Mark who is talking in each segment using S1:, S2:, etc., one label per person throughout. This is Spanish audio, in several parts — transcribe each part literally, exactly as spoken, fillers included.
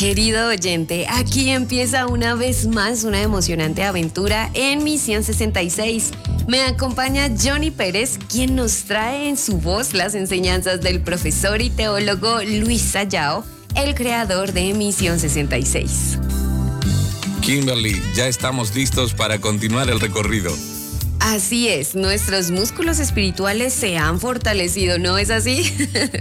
S1: Querido oyente, aquí empieza una vez más una emocionante aventura en Misión sesenta y seis. Me acompaña Johnny Pérez, quien nos trae en su voz las enseñanzas del profesor y teólogo Luis Sayao, el creador de Misión sesenta y seis.
S2: Kimberly, ya estamos listos para continuar el recorrido.
S1: Así es, nuestros músculos espirituales se han fortalecido, ¿no es así?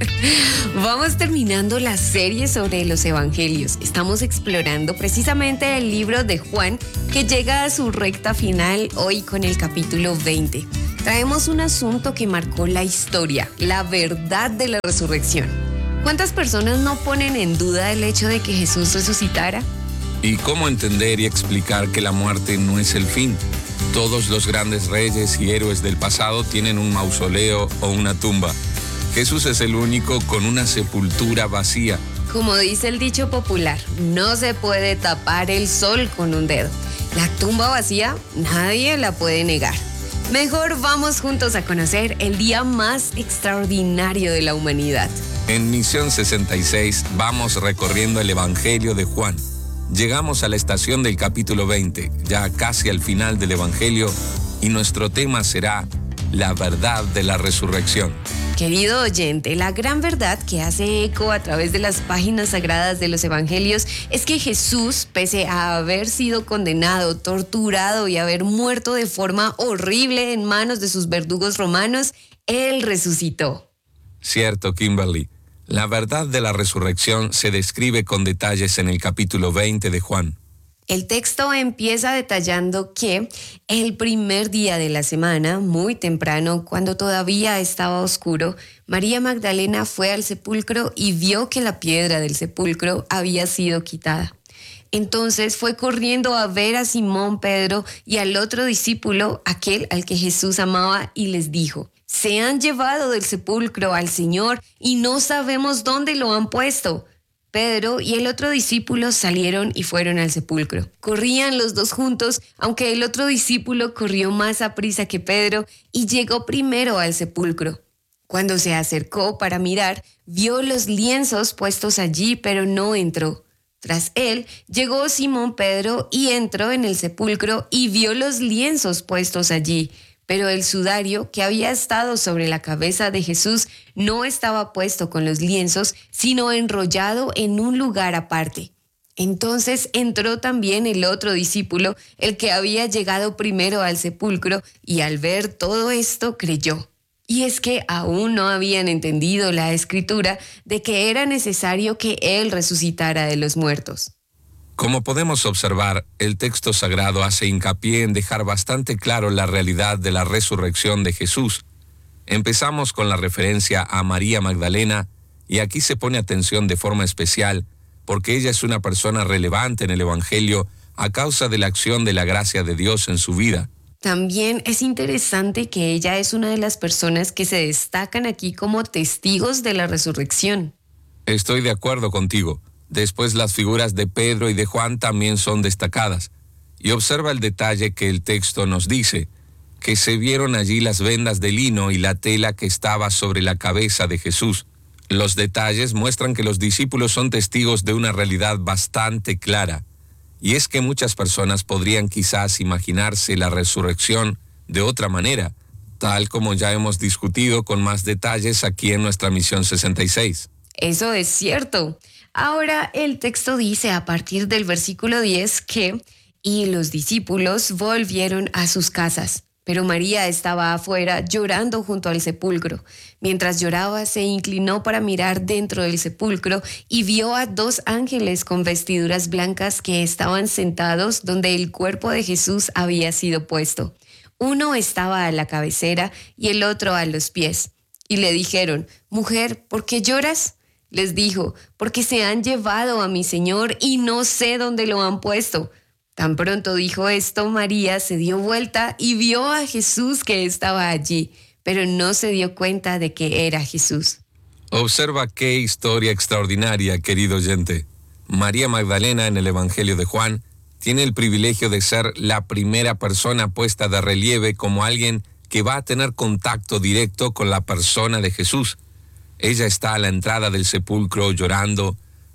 S1: Vamos terminando la serie sobre los evangelios. Estamos explorando precisamente el libro de Juan, que llega a su recta final hoy con el capítulo veinte. Traemos un asunto que marcó la historia, la verdad de la resurrección. ¿Cuántas personas no ponen en duda el hecho de que Jesús resucitara?
S2: ¿Y cómo entender y explicar que la muerte no es el fin? Todos los grandes reyes y héroes del pasado tienen un mausoleo o una tumba. Jesús es el único con una sepultura vacía.
S1: Como dice el dicho popular, no se puede tapar el sol con un dedo. La tumba vacía, nadie la puede negar. Mejor vamos juntos a conocer el día más extraordinario de la humanidad.
S2: En Misión sesenta y seis vamos recorriendo el Evangelio de Juan. Llegamos a la estación del capítulo veinte, ya casi al final del Evangelio, y nuestro tema será la verdad de la resurrección.
S1: Querido oyente, la gran verdad que hace eco a través de las páginas sagradas de los Evangelios es que Jesús, pese a haber sido condenado, torturado y haber muerto de forma horrible en manos de sus verdugos romanos, Él resucitó.
S2: Cierto, Kimberly. La verdad de la resurrección se describe con detalles en el capítulo veinte de Juan.
S1: El texto empieza detallando que el primer día de la semana, muy temprano, cuando todavía estaba oscuro, María Magdalena fue al sepulcro y vio que la piedra del sepulcro había sido quitada. Entonces fue corriendo a ver a Simón Pedro y al otro discípulo, aquel al que Jesús amaba, y les dijo: se han llevado del sepulcro al Señor y no sabemos dónde lo han puesto. Pedro y el otro discípulo salieron y fueron al sepulcro. Corrían los dos juntos, aunque el otro discípulo corrió más aprisa que Pedro y llegó primero al sepulcro. Cuando se acercó para mirar, vio los lienzos puestos allí, pero no entró. Tras él, llegó Simón Pedro y entró en el sepulcro y vio los lienzos puestos allí, pero el sudario que había estado sobre la cabeza de Jesús no estaba puesto con los lienzos, sino enrollado en un lugar aparte. Entonces entró también el otro discípulo, el que había llegado primero al sepulcro, y al ver todo esto creyó. Y es que aún no habían entendido la escritura de que era necesario que Él resucitara de los muertos.
S2: Como podemos observar, el texto sagrado hace hincapié en dejar bastante claro la realidad de la resurrección de Jesús. Empezamos con la referencia a María Magdalena, y aquí se pone atención de forma especial porque ella es una persona relevante en el Evangelio a causa de la acción de la gracia de Dios en su vida.
S1: También es interesante que ella es una de las personas que se destacan aquí como testigos de la resurrección.
S2: Estoy de acuerdo contigo. Después las figuras de Pedro y de Juan también son destacadas. Y observa el detalle que el texto nos dice, que se vieron allí las vendas de lino y la tela que estaba sobre la cabeza de Jesús. Los detalles muestran que los discípulos son testigos de una realidad bastante clara. Y es que muchas personas podrían quizás imaginarse la resurrección de otra manera, tal como ya hemos discutido con más detalles aquí en nuestra Misión sesenta y seis.
S1: Eso es cierto. Ahora el texto dice a partir del versículo diez que «y los discípulos volvieron a sus casas, pero María estaba afuera llorando junto al sepulcro. Mientras lloraba se inclinó para mirar dentro del sepulcro y vio a dos ángeles con vestiduras blancas que estaban sentados donde el cuerpo de Jesús había sido puesto. Uno estaba a la cabecera y el otro a los pies. Y le dijeron: «Mujer, ¿por qué lloras?». Les dijo: «Porque se han llevado a mi Señor y no sé dónde lo han puesto». Tan pronto dijo esto, María se dio vuelta y vio a Jesús que estaba allí, pero no se dio cuenta de que era Jesús.
S2: Observa qué historia extraordinaria, querido oyente. María Magdalena en el Evangelio de Juan tiene el privilegio de ser la primera persona puesta de relieve como alguien que va a tener contacto directo con la persona de Jesús. Ella está a la entrada del sepulcro llorando,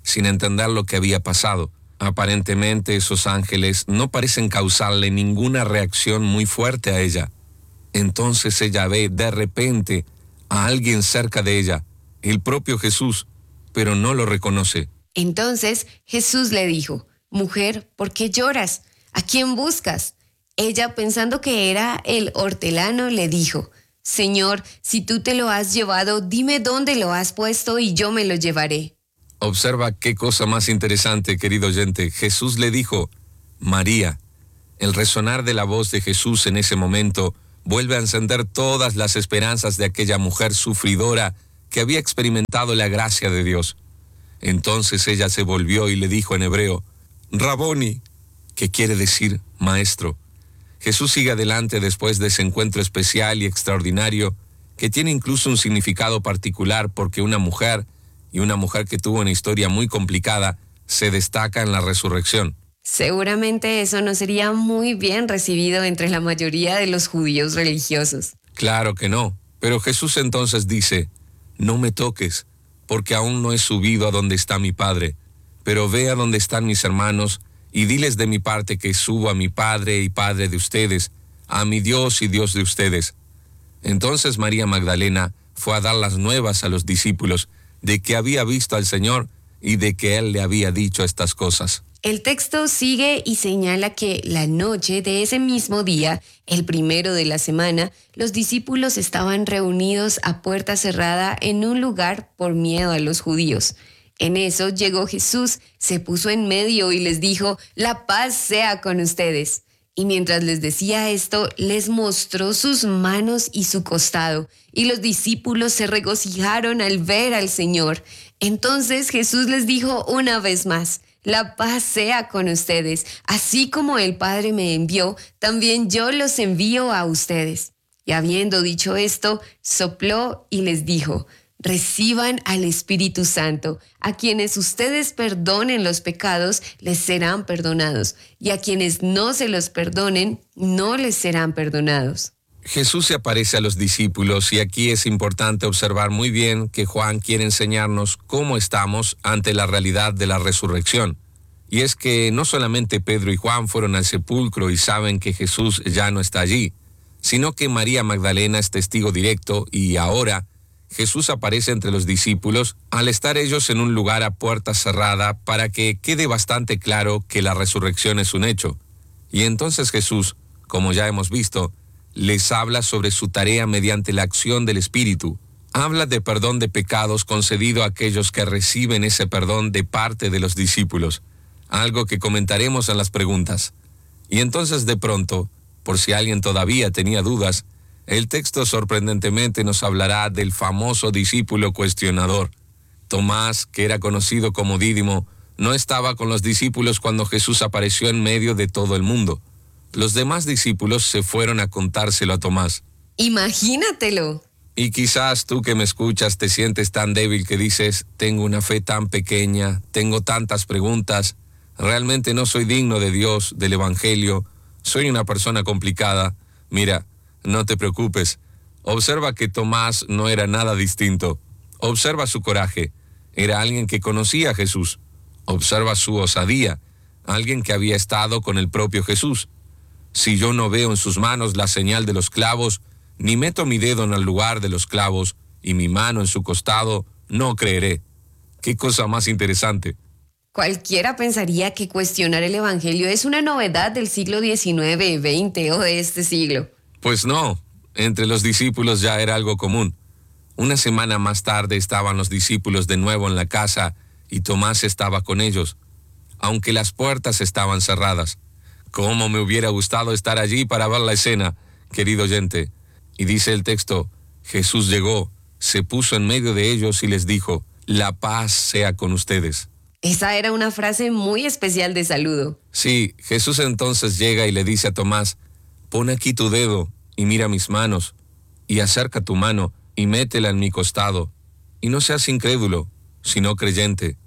S2: sin entender lo que había pasado. Aparentemente esos ángeles no parecen causarle ninguna reacción muy fuerte a ella. Entonces ella ve de repente a alguien cerca de ella, el propio Jesús, pero no lo reconoce.
S1: Entonces Jesús le dijo: «Mujer, ¿por qué lloras? ¿A quién buscas?». Ella, pensando que era el hortelano, le dijo: «Señor, si tú te lo has llevado, dime dónde lo has puesto y yo me lo llevaré».
S2: Observa qué cosa más interesante, querido oyente. Jesús le dijo: «María». El resonar de la voz de Jesús en ese momento vuelve a encender todas las esperanzas de aquella mujer sufridora que había experimentado la gracia de Dios. Entonces ella se volvió y le dijo en hebreo: «Raboni», que quiere decir maestro. Jesús sigue adelante después de ese encuentro especial y extraordinario, que tiene incluso un significado particular porque una mujer, y una mujer que tuvo una historia muy complicada, se destaca en la resurrección.
S1: Seguramente eso no sería muy bien recibido entre la mayoría de los judíos religiosos.
S2: Claro que no, pero Jesús entonces dice: «No me toques, porque aún no he subido a donde está mi Padre, pero ve a donde están mis hermanos y diles de mi parte que subo a mi Padre y Padre de ustedes, a mi Dios y Dios de ustedes». Entonces María Magdalena fue a dar las nuevas a los discípulos de que había visto al Señor y de que Él le había dicho estas cosas.
S1: El texto sigue y señala que la noche de ese mismo día, el primero de la semana, los discípulos estaban reunidos a puerta cerrada en un lugar por miedo a los judíos. En eso llegó Jesús, se puso en medio y les dijo: «La paz sea con ustedes». Y mientras les decía esto, les mostró sus manos y su costado, y los discípulos se regocijaron al ver al Señor. Entonces Jesús les dijo una vez más: «La paz sea con ustedes. Así como el Padre me envió, también yo los envío a ustedes». Y habiendo dicho esto, sopló y les dijo: «Reciban al Espíritu Santo. A quienes ustedes perdonen los pecados, les serán perdonados, y a quienes no se los perdonen, no les serán perdonados».
S2: Jesús se aparece a los discípulos y aquí es importante observar muy bien que Juan quiere enseñarnos cómo estamos ante la realidad de la resurrección. Y es que no solamente Pedro y Juan fueron al sepulcro y saben que Jesús ya no está allí, sino que María Magdalena es testigo directo y ahora Jesús aparece entre los discípulos al estar ellos en un lugar a puerta cerrada para que quede bastante claro que la resurrección es un hecho. Y entonces Jesús, como ya hemos visto, les habla sobre su tarea mediante la acción del Espíritu. Habla de perdón de pecados concedido a aquellos que reciben ese perdón de parte de los discípulos, algo que comentaremos en las preguntas. Y entonces de pronto, por si alguien todavía tenía dudas, el texto sorprendentemente nos hablará del famoso discípulo cuestionador. Tomás, que era conocido como Dídimo, no estaba con los discípulos cuando Jesús apareció en medio de todo el mundo. Los demás discípulos se fueron a contárselo a Tomás.
S1: Imagínatelo.
S2: Y quizás tú que me escuchas te sientes tan débil que dices: tengo una fe tan pequeña, tengo tantas preguntas, realmente no soy digno de Dios, del Evangelio, soy una persona complicada. Mira, no te preocupes. Observa que Tomás no era nada distinto. Observa su coraje. Era alguien que conocía a Jesús. Observa su osadía. Alguien que había estado con el propio Jesús. Si yo no veo en sus manos la señal de los clavos, ni meto mi dedo en el lugar de los clavos, y mi mano en su costado, no creeré. Qué cosa más interesante.
S1: Cualquiera pensaría que cuestionar el Evangelio es una novedad del siglo diecinueve, veinte o de este siglo.
S2: Pues no, entre los discípulos ya era algo común. Una semana más tarde estaban los discípulos de nuevo en la casa y Tomás estaba con ellos, aunque las puertas estaban cerradas. Cómo me hubiera gustado estar allí para ver la escena, querido oyente. Y dice el texto: Jesús llegó, se puso en medio de ellos y les dijo: «La paz sea con ustedes».
S1: Esa era una frase muy especial de saludo.
S2: Sí, Jesús entonces llega y le dice a Tomás: «Pon aquí tu dedo y mira mis manos, y acerca tu mano y métela en mi costado, y no seas incrédulo, sino creyente».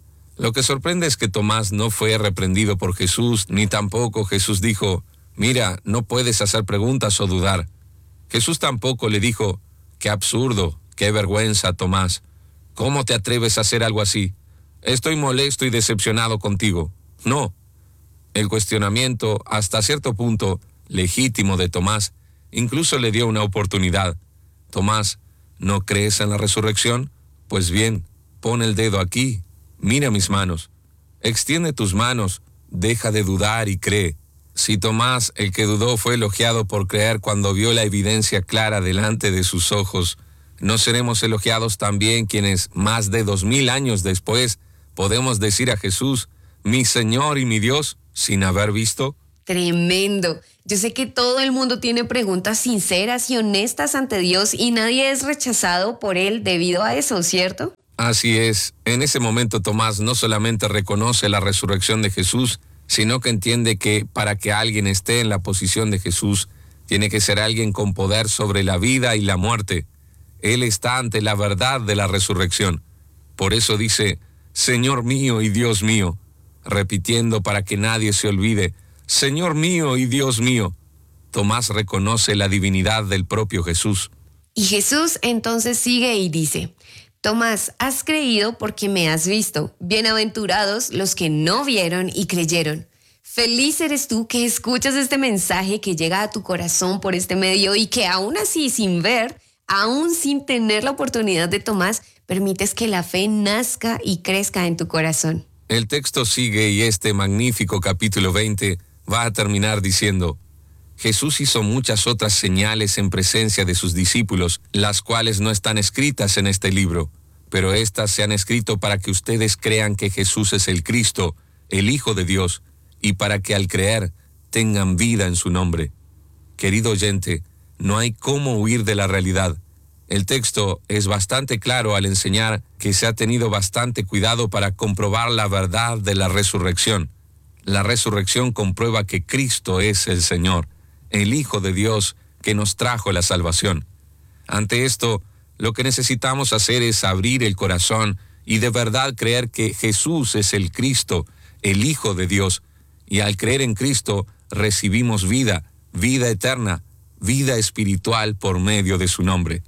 S2: Lo que sorprende es que Tomás no fue reprendido por Jesús, ni tampoco Jesús dijo: «Mira, no puedes hacer preguntas o dudar». Jesús tampoco le dijo: «Qué absurdo, qué vergüenza, Tomás. ¿Cómo te atreves a hacer algo así?». estoy molesto y decepcionado contigo. No. El cuestionamiento, hasta cierto punto legítimo de Tomás, incluso le dio una oportunidad. Tomás, ¿no crees en la resurrección? Pues bien, pon el dedo aquí, mira mis manos, extiende tus manos, deja de dudar y cree. Si Tomás, el que dudó, fue elogiado por creer cuando vio la evidencia clara delante de sus ojos, ¿no seremos elogiados también quienes, más de dos mil años después, podemos decir a Jesús, mi Señor y mi Dios, sin haber visto?
S1: Tremendo. Yo sé que todo el mundo tiene preguntas sinceras y honestas ante Dios y nadie es rechazado por Él debido a eso, ¿cierto?
S2: Así es. En ese momento Tomás no solamente reconoce la resurrección de Jesús, sino que entiende que para que alguien esté en la posición de Jesús, tiene que ser alguien con poder sobre la vida y la muerte. Él está ante la verdad de la resurrección. Por eso dice, Señor mío y Dios mío, repitiendo para que nadie se olvide, Señor mío y Dios mío. Tomás reconoce la divinidad del propio Jesús.
S1: Y Jesús entonces sigue y dice, Tomás, has creído porque me has visto. Bienaventurados los que no vieron y creyeron. Feliz eres tú que escuchas este mensaje que llega a tu corazón por este medio y que aún así, sin ver, aún sin tener la oportunidad de Tomás, permites que la fe nazca y crezca en tu corazón.
S2: El texto sigue y este magnífico capítulo veinte va a terminar diciendo, Jesús hizo muchas otras señales en presencia de sus discípulos, las cuales no están escritas en este libro, pero éstas se han escrito para que ustedes crean que Jesús es el Cristo, el Hijo de Dios, y para que al creer tengan vida en su nombre. Querido oyente, no hay cómo huir de la realidad. El texto es bastante claro al enseñar que se ha tenido bastante cuidado para comprobar la verdad de la resurrección. La resurrección comprueba que Cristo es el Señor, el Hijo de Dios que nos trajo la salvación. Ante esto, lo que necesitamos hacer es abrir el corazón y de verdad creer que Jesús es el Cristo, el Hijo de Dios, y al creer en Cristo recibimos vida, vida eterna, vida espiritual por medio de su nombre.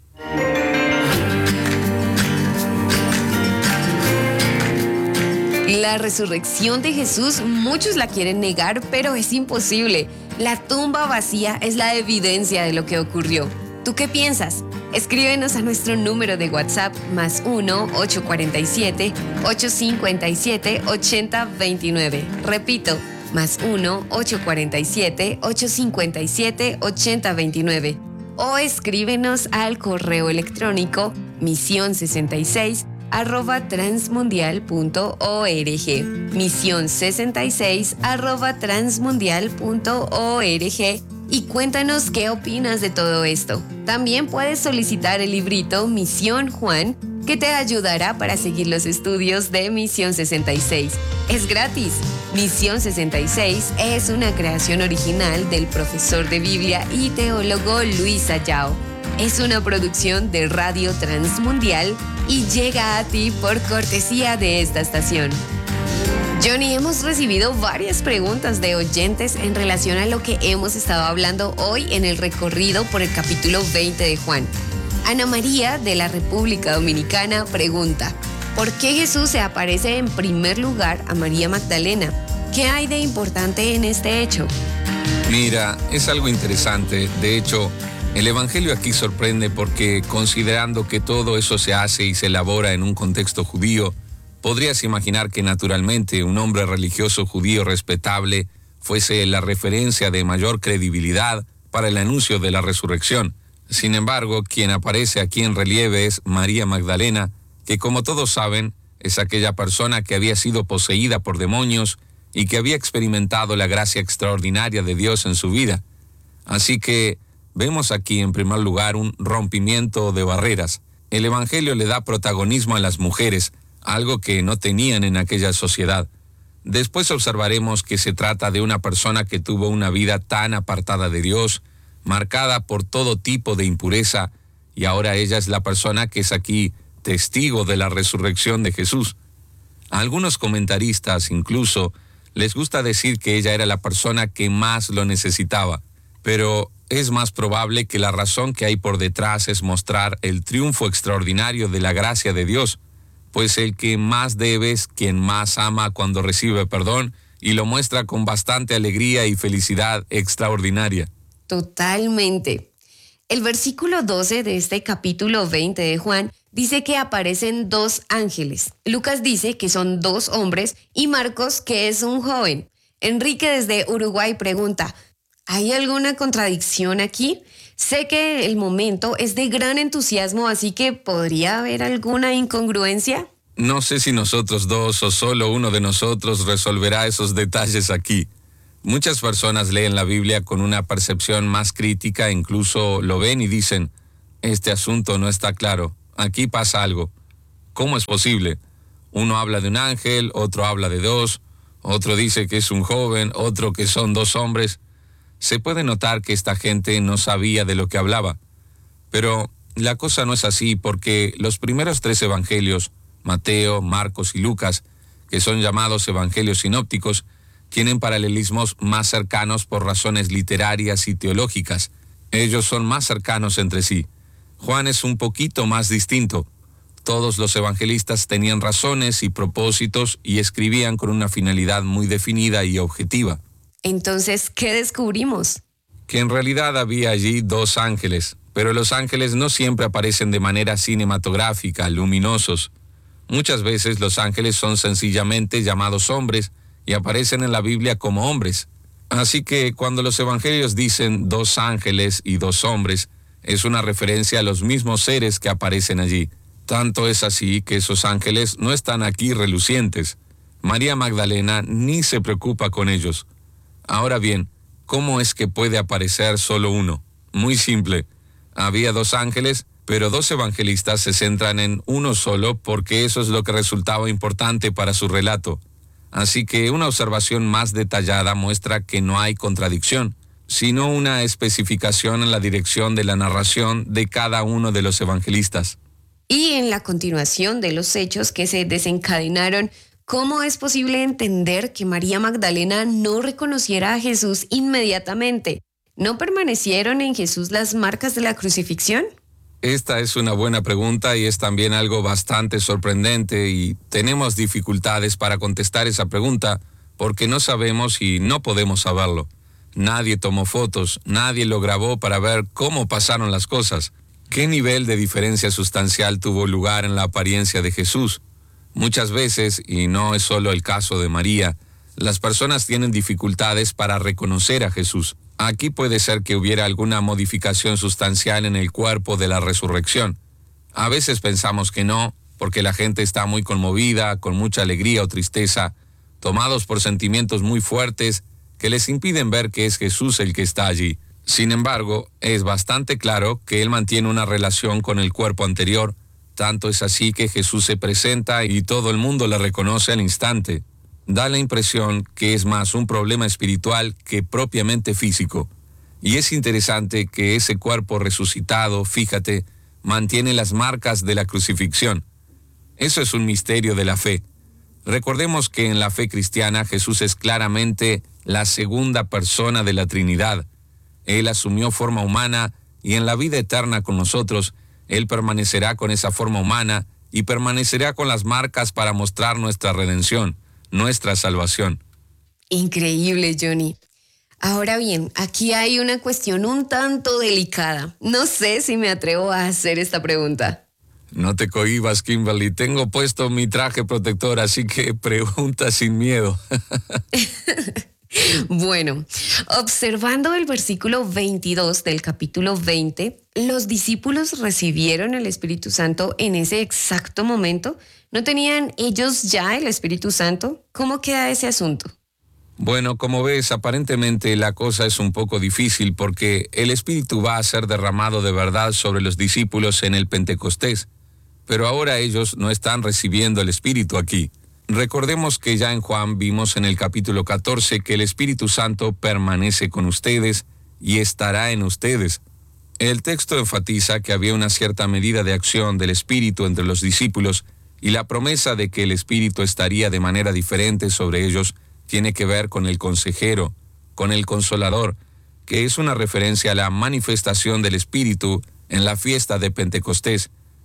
S1: La resurrección de Jesús, muchos la quieren negar, pero es imposible. La tumba vacía es la evidencia de lo que ocurrió. ¿Tú qué piensas? Escríbenos a nuestro número de WhatsApp más uno ocho cuatro siete, ocho cinco siete, ocho cero dos nueve. Repito, más uno ocho cuatro siete, ocho cinco siete, ocho cero dos nueve. O escríbenos al correo electrónico misión sesenta y seis arroba transmundial punto org, misión sesenta y seis arroba transmundial punto org, y cuéntanos qué opinas de todo esto. También puedes solicitar el librito Misión Juan, que te ayudará para seguir los estudios de Misión sesenta y seis. Es gratis. Misión sesenta y seis es una creación original del profesor de Biblia y teólogo Luis Ayao. Es una producción de Radio Transmundial y llega a ti por cortesía de esta estación. Johnny, hemos recibido varias preguntas de oyentes en relación a lo que hemos estado hablando hoy en el recorrido por el capítulo veinte de Juan. Ana María, de la República Dominicana, pregunta, ¿por qué Jesús se aparece en primer lugar a María Magdalena? ¿Qué hay de importante en este hecho?
S2: Mira, es algo interesante. De hecho, el Evangelio aquí sorprende porque, considerando que todo eso se hace y se elabora en un contexto judío, podrías imaginar que naturalmente un hombre religioso judío respetable fuese la referencia de mayor credibilidad para el anuncio de la resurrección. Sin embargo, quien aparece aquí en relieve es María Magdalena, que como todos saben, es aquella persona que había sido poseída por demonios y que había experimentado la gracia extraordinaria de Dios en su vida. Así que vemos aquí en primer lugar un rompimiento de barreras. El Evangelio le da protagonismo a las mujeres, algo que no tenían en aquella sociedad. Después observaremos que se trata de una persona que tuvo una vida tan apartada de Dios, marcada por todo tipo de impureza, y ahora ella es la persona que es aquí testigo de la resurrección de Jesús. A algunos comentaristas incluso les gusta decir que ella era la persona que más lo necesitaba, pero es más probable que la razón que hay por detrás es mostrar el triunfo extraordinario de la gracia de Dios. pues el que más debe es quien más ama cuando recibe perdón y lo muestra con bastante alegría y felicidad extraordinaria.
S1: Totalmente. El versículo doce de este capítulo veinte de Juan dice que aparecen dos ángeles. Lucas dice que son dos hombres y Marcos que es un joven. Enrique desde Uruguay pregunta, ¿hay alguna contradicción aquí? Sé que el momento es de gran entusiasmo, así que ¿podría haber alguna incongruencia?
S2: No sé si nosotros dos o solo uno de nosotros resolverá esos detalles aquí. Muchas personas leen la Biblia con una percepción más crítica, incluso lo ven y dicen, este asunto no está claro, aquí pasa algo. ¿Cómo es posible? Uno habla de un ángel, otro habla de dos, otro dice que es un joven, otro que son dos hombres. Se puede notar que esta gente no sabía de lo que hablaba. Pero la cosa no es así porque los primeros tres evangelios, Mateo, Marcos y Lucas, que son llamados evangelios sinópticos, tienen paralelismos más cercanos por razones literarias y teológicas. Ellos son más cercanos entre sí. Juan es un poquito más distinto. Todos los evangelistas tenían razones y propósitos y escribían con una finalidad muy definida y objetiva.
S1: Entonces, ¿qué descubrimos?
S2: Que en realidad había allí dos ángeles, pero los ángeles no siempre aparecen de manera cinematográfica, luminosos. Muchas veces los ángeles son sencillamente llamados hombres y aparecen en la Biblia como hombres. Así que cuando los evangelios dicen dos ángeles y dos hombres, es una referencia a los mismos seres que aparecen allí. Tanto es así que esos ángeles no están aquí relucientes. María Magdalena ni se preocupa con ellos. Ahora bien, ¿cómo es que puede aparecer solo uno? Muy simple. Había dos ángeles, pero dos evangelistas se centran en uno solo porque eso es lo que resultaba importante para su relato. Así que una observación más detallada muestra que no hay contradicción, sino una especificación en la dirección de la narración de cada uno de los evangelistas.
S1: Y en la continuación de los hechos que se desencadenaron, ¿cómo es posible entender que María Magdalena no reconociera a Jesús inmediatamente? ¿No permanecieron en Jesús las marcas de la crucifixión?
S2: Esta es una buena pregunta y es también algo bastante sorprendente y tenemos dificultades para contestar esa pregunta porque no sabemos y no podemos saberlo. Nadie tomó fotos, nadie lo grabó para ver cómo pasaron las cosas. ¿Qué nivel de diferencia sustancial tuvo lugar en la apariencia de Jesús? Muchas veces, y no es solo el caso de María, las personas tienen dificultades para reconocer a Jesús. Aquí puede ser que hubiera alguna modificación sustancial en el cuerpo de la resurrección. A veces pensamos que no, porque la gente está muy conmovida, con mucha alegría o tristeza, tomados por sentimientos muy fuertes que les impiden ver que es Jesús el que está allí. Sin embargo, es bastante claro que Él mantiene una relación con el cuerpo anterior. Tanto es así que Jesús se presenta y todo el mundo le reconoce al instante. Da la impresión que es más un problema espiritual que propiamente físico. Y es interesante que ese cuerpo resucitado, fíjate, mantiene las marcas de la crucifixión. Eso es un misterio de la fe. Recordemos que en la fe cristiana Jesús es claramente la segunda persona de la Trinidad. Él asumió forma humana y en la vida eterna con nosotros, Él permanecerá con esa forma humana y permanecerá con las marcas para mostrar nuestra redención, nuestra salvación.
S1: Increíble, Johnny. Ahora bien, aquí hay una cuestión un tanto delicada. No sé si me atrevo a hacer esta pregunta.
S2: No te cohibas, Kimberly. Tengo puesto mi traje protector, así que pregunta sin miedo.
S1: Bueno, observando el versículo veintidós del capítulo veinte, ¿los discípulos recibieron el Espíritu Santo en ese exacto momento? ¿No tenían ellos ya el Espíritu Santo? ¿Cómo queda ese asunto?
S2: Bueno, como ves, aparentemente la cosa es un poco difícil porque el Espíritu va a ser derramado de verdad sobre los discípulos en el Pentecostés, pero ahora ellos no están recibiendo el Espíritu aquí. Recordemos que ya en Juan vimos en el capítulo catorce que el Espíritu Santo permanece con ustedes y estará en ustedes. El texto enfatiza que había una cierta medida de acción del Espíritu entre los discípulos y la promesa de que el Espíritu estaría de manera diferente sobre ellos tiene que ver con el consejero, con el consolador, que es una referencia a la manifestación del Espíritu en la fiesta de Pentecostés,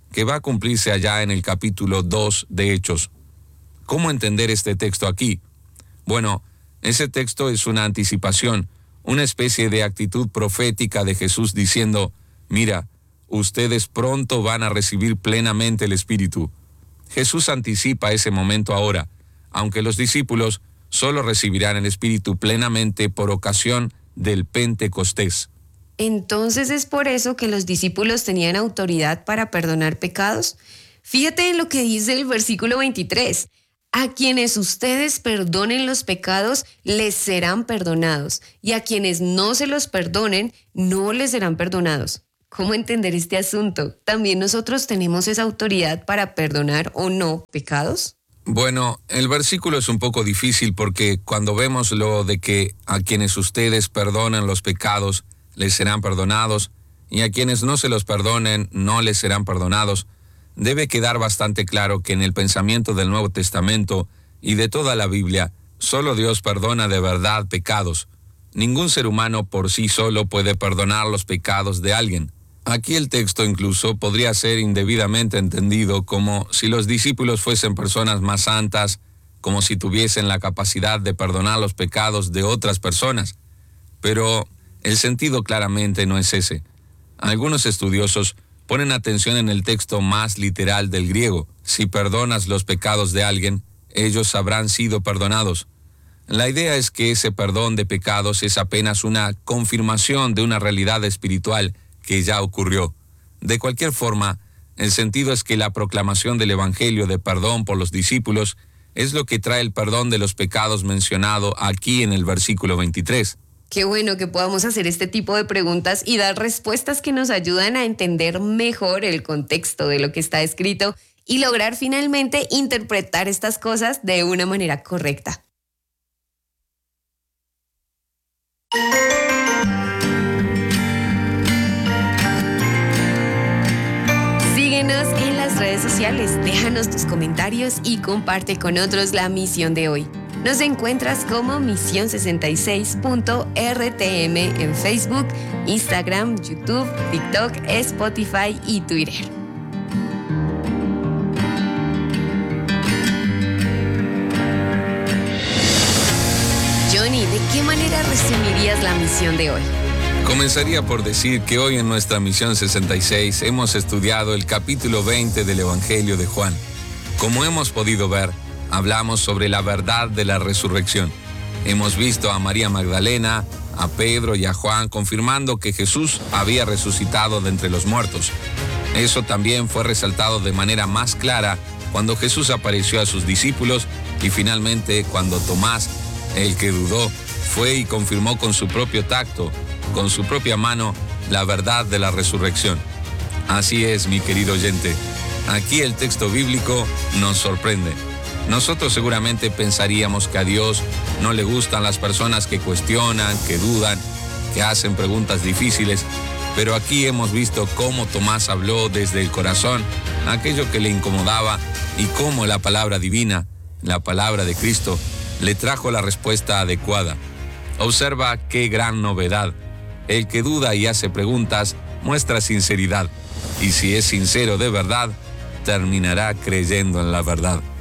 S2: que va a cumplirse allá en el capítulo dos de Hechos. ¿Cómo entender este texto aquí? Bueno, ese texto es una anticipación, una especie de actitud profética de Jesús diciendo, mira, ustedes pronto van a recibir plenamente el Espíritu. Jesús anticipa ese momento ahora, aunque los discípulos solo recibirán el Espíritu plenamente por ocasión del Pentecostés.
S1: Entonces es por eso que los discípulos tenían autoridad para perdonar pecados. Fíjate en lo que dice el versículo veintitrés. A quienes ustedes perdonen los pecados, les serán perdonados, y a quienes no se los perdonen, no les serán perdonados. ¿Cómo entender este asunto? ¿También nosotros tenemos esa autoridad para perdonar o no pecados?
S2: Bueno, el versículo es un poco difícil porque cuando vemos lo de que a quienes ustedes perdonan los pecados, les serán perdonados, y a quienes no se los perdonen, no les serán perdonados, debe quedar bastante claro que en el pensamiento del Nuevo Testamento y de toda la Biblia, solo Dios perdona de verdad pecados. Ningún ser humano por sí solo puede perdonar los pecados de alguien. Aquí el texto incluso podría ser indebidamente entendido como si los discípulos fuesen personas más santas, como si tuviesen la capacidad de perdonar los pecados de otras personas. Pero el sentido claramente no es ese. Algunos estudiosos ponen atención en el texto más literal del griego. Si perdonas los pecados de alguien, ellos habrán sido perdonados. La idea es que ese perdón de pecados es apenas una confirmación de una realidad espiritual que ya ocurrió. De cualquier forma, el sentido es que la proclamación del Evangelio de perdón por los discípulos es lo que trae el perdón de los pecados mencionado aquí en el versículo veintitrés.
S1: Qué bueno que podamos hacer este tipo de preguntas y dar respuestas que nos ayudan a entender mejor el contexto de lo que está escrito y lograr finalmente interpretar estas cosas de una manera correcta. Síguenos en las redes sociales, déjanos tus comentarios y comparte con otros la misión de hoy. Nos encuentras como misión sesenta y seis punto R T M en Facebook, Instagram, YouTube, TikTok, Spotify y Twitter. Johnny, ¿de qué manera resumirías la misión de hoy?
S2: Comenzaría por decir que hoy en nuestra misión sesenta y seis hemos estudiado el capítulo veinte del Evangelio de Juan. Como hemos podido ver, hablamos sobre la verdad de la resurrección. Hemos visto a María Magdalena, a Pedro y a Juan confirmando que Jesús había resucitado de entre los muertos. Eso también fue resaltado de manera más clara cuando Jesús apareció a sus discípulos y finalmente cuando Tomás, el que dudó, fue y confirmó con su propio tacto, con su propia mano, la verdad de la resurrección. Así es, mi querido oyente. Aquí el texto bíblico nos sorprende. Nosotros seguramente pensaríamos que a Dios no le gustan las personas que cuestionan, que dudan, que hacen preguntas difíciles, pero aquí hemos visto cómo Tomás habló desde el corazón aquello que le incomodaba y cómo la palabra divina, la palabra de Cristo, le trajo la respuesta adecuada. Observa qué gran novedad. El que duda y hace preguntas muestra sinceridad, y si es sincero de verdad, terminará creyendo en la verdad.